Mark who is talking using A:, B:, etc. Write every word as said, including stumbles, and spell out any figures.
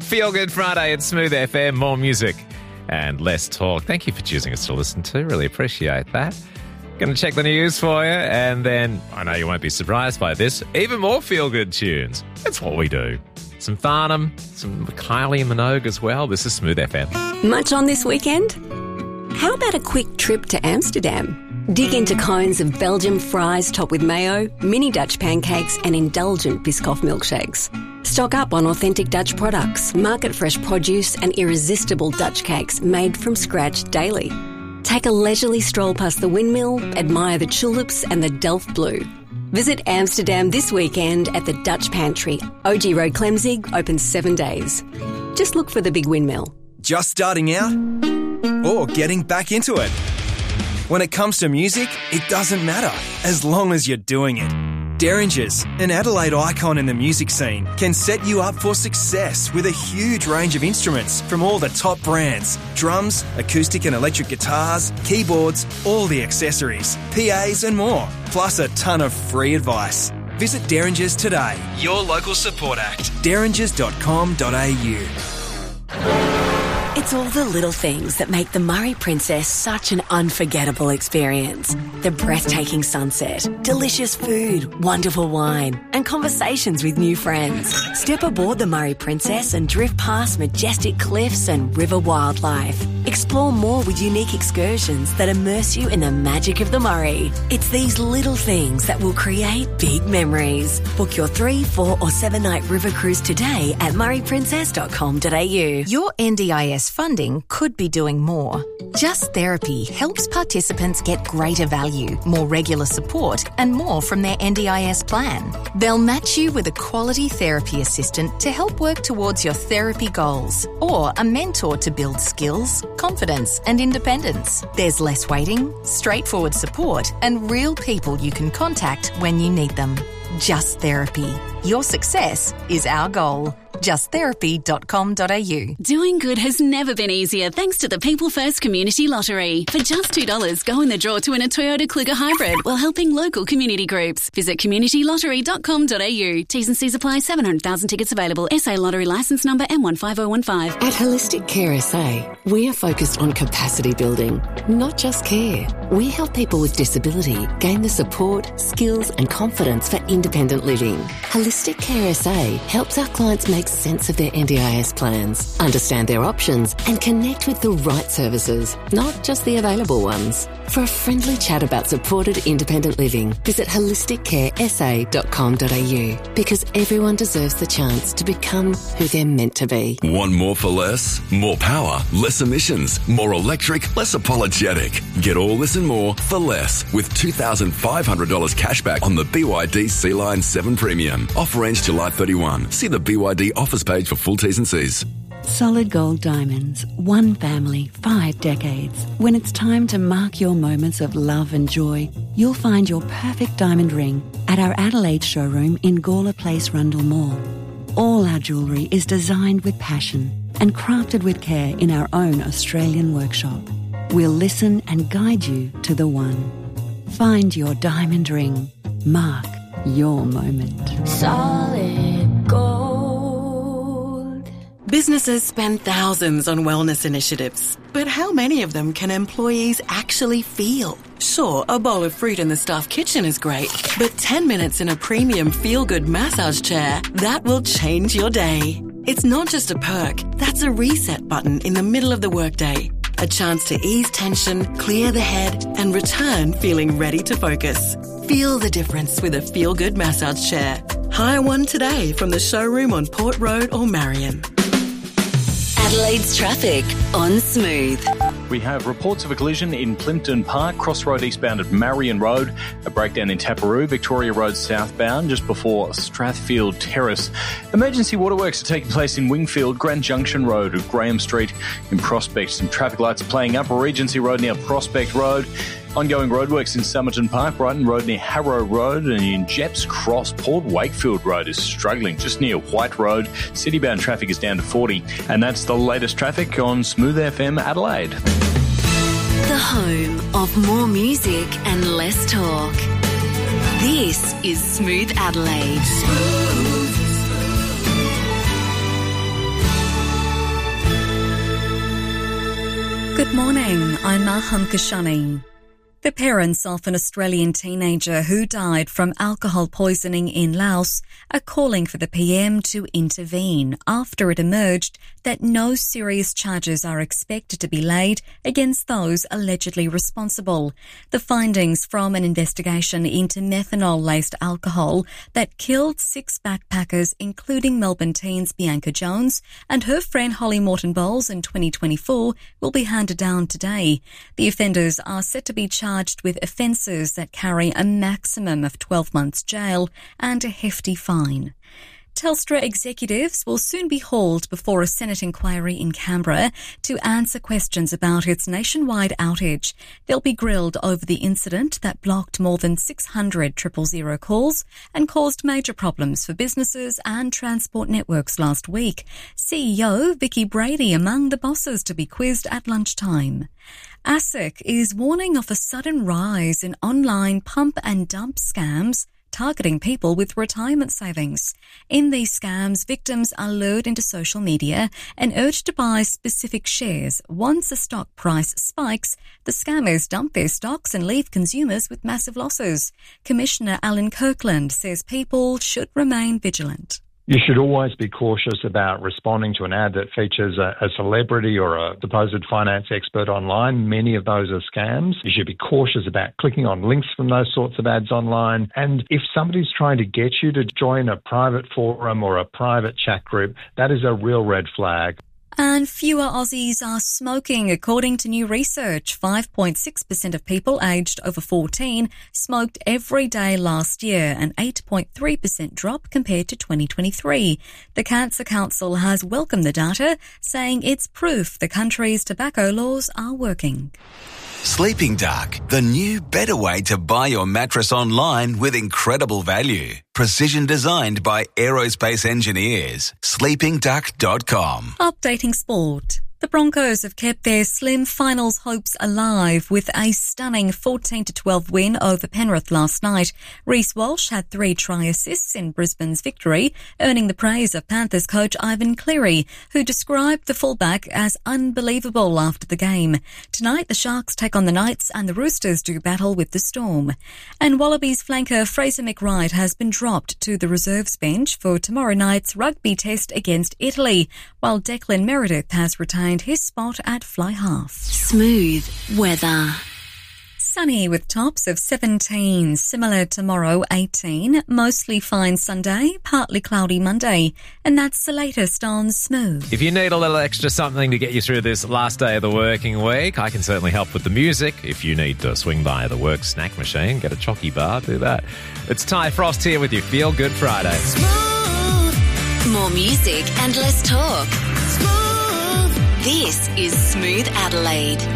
A: Feel Good Friday at Smooth F M. More music and less talk. Thank you for choosing us to listen to. Really appreciate that. Going to check the news for you, and then, I know you won't be surprised by this, even more feel-good tunes. That's what we do. Some Farnham, some Kylie Minogue as well. This is Smooth F M.
B: Much on this weekend? How about a quick trip to Amsterdam? Dig into cones of Belgian fries topped with mayo, mini Dutch pancakes and indulgent Biscoff milkshakes. Stock up on authentic Dutch products, market-fresh produce and irresistible Dutch cakes made from scratch daily. Take a leisurely stroll past the windmill, admire the tulips and the Delft Blue. Visit Amsterdam this weekend at the Dutch Pantry. O G Road Klemzig, open seven days. Just look for the big windmill.
C: Just starting out or getting back into it? When it comes to music, it doesn't matter as long as you're doing it. Derringers, an Adelaide icon in the music scene, can set you up for success with a huge range of instruments from all the top brands. Drums, acoustic and electric guitars, keyboards, all the accessories, P As and more, plus a ton of free advice. Visit Derringers today, your local support act, derringers dot com dot a u.
B: It's all the little things that make the Murray Princess such an unforgettable experience. The breathtaking sunset, delicious food, wonderful wine, and conversations with new friends. Step aboard the Murray Princess and drift past majestic cliffs and river wildlife. Explore more with unique excursions that immerse you in the magic of the Murray. It's these little things that will create big memories. Book your three, four or seven night river cruise today at murray princess dot com dot a u.
D: Your N D I S funding could be doing more. Just Therapy helps participants get greater value, more regular support and more from their N D I S plan. They'll match you with a quality therapy assistant to help work towards your therapy goals, or a mentor to build skills, confidence and independence. There's less waiting, straightforward support and real people you can contact when you need them. Just Therapy. Your success is our goal. just therapy dot com dot a u.
E: Doing good has never been easier thanks to the People First Community Lottery. For just two dollars, go in the draw to win a Toyota Kluger Hybrid while helping local community groups. Visit community lottery dot com dot a u. T's and C's apply. seven hundred thousand tickets available. S A Lottery licence number M one five zero one five.
F: At Holistic Care S A, we are focused on capacity building, not just care. We help people with disability gain the support, skills and confidence for independent living. Holistic Care S A helps our clients make sense of their N D I S plans, understand their options and connect with the right services, not just the available ones. For a friendly chat about supported independent living, visit holistic care s a dot com dot a u, because everyone deserves the chance to become who they're meant to be.
G: Want more for less? More power, less emissions, more electric, less apologetic. Get all this and more for less with two thousand five hundred dollars cashback on the B Y D Sea-Line seven Premium. Offer ends July thirty-first. See the B Y D offers page for full T's and C's.
H: Solid Gold Diamonds, one family, five decades. When it's time to mark your moments of love and joy, you'll find your perfect diamond ring at our Adelaide showroom in Gawler Place, Rundle Mall. All our jewellery is designed with passion and crafted with care in our own Australian workshop. We'll listen and guide you to the one. Find your diamond ring. Mark your moment.
B: Solid Gold.
I: Businesses spend thousands on wellness initiatives, but how many of them can employees actually feel? Sure, a bowl of fruit in the staff kitchen is great, but ten minutes in a premium feel-good massage chair, that will change your day. It's not just a perk, that's a reset button in the middle of the workday. A chance to ease tension, clear the head, and return feeling ready to focus. Feel the difference with a feel-good massage chair. Hire one today from the showroom on Port Road or Marion.
B: Adelaide's traffic on Smooth.
J: We have reports of a collision in Plimpton Park, Crossroad eastbound at Marion Road, a breakdown in Taparoo, Victoria Road southbound just before Strathfield Terrace. Emergency waterworks are taking place in Wingfield, Grand Junction Road at Graham Street in Prospect. Some traffic lights are playing up, Regency Road near Prospect Road. Ongoing roadworks in Somerton Park, Brighton Road near Harrow Road, and in Jepps Cross, Port Wakefield Road is struggling just near White Road. Citybound traffic is down to forty. And that's the latest traffic on Smooth F M Adelaide.
E: The home of more music and less talk. This is Smooth Adelaide. Smooth.
K: morning, I'm Maham Kashani. The parents of an Australian teenager who died from alcohol poisoning in Laos are calling for the P M to intervene after it emerged that no serious charges are expected to be laid against those allegedly responsible. The findings from an investigation into methanol-laced alcohol that killed six backpackers, including Melbourne teens Bianca Jones and her friend Holly Morton Bowles in twenty twenty-four, will be handed down today. The offenders are set to be charged charged with offences that carry a maximum of twelve months jail and a hefty fine. Telstra executives will soon be hauled before a Senate inquiry in Canberra to answer questions about its nationwide outage. They'll be grilled over the incident that blocked more than six hundred triple zero calls and caused major problems for businesses and transport networks last week. C E O Vicky Brady among the bosses to be quizzed at lunchtime. ASIC is warning of a sudden rise in online pump and dump scams targeting people with retirement savings. In these scams, victims are lured into social media and urged to buy specific shares. Once a stock price spikes, the scammers dump their stocks and leave consumers with massive losses. Commissioner Alan Kirkland says people should remain vigilant.
L: You should always be cautious about responding to an ad that features a, a celebrity or a supposed finance expert online. Many of those are scams. You should be cautious about clicking on links from those sorts of ads online. And if somebody's trying to get you to join a private forum or a private chat group, that is a real red flag.
K: And fewer Aussies are smoking, according to new research. five point six percent of people aged over fourteen smoked every day last year, an eight point three percent drop compared to twenty twenty-three. The Cancer Council has welcomed the data, saying it's proof the country's tobacco laws are working.
M: Sleeping Duck, the new better way to buy your mattress online with incredible value. Precision designed by aerospace engineers. sleeping duck dot com.
K: Updating sport. The Broncos have kept their slim finals hopes alive with a stunning fourteen to twelve win over Penrith last night. Reece Walsh had three try assists in Brisbane's victory, earning the praise of Panthers coach Ivan Cleary, who described the fullback as unbelievable after the game. Tonight, the Sharks take on the Knights and the Roosters do battle with the Storm. And Wallabies flanker Fraser McReight has been dropped to the reserves bench for tomorrow night's rugby test against Italy, while Declan Meredith has retained his spot at fly half.
E: Smooth weather.
K: Sunny with tops of seventeen, similar tomorrow eighteen, mostly fine Sunday, partly cloudy Monday, and that's the latest on Smooth.
A: If you need a little extra something to get you through this last day of the working week, I can certainly help with the music. If you need to swing by the work snack machine, get a chocky bar, do that. It's Ty Frost here with you. Feel Good Friday.
E: Smooth. More music and less talk. Smooth. This is Smooth Adelaide.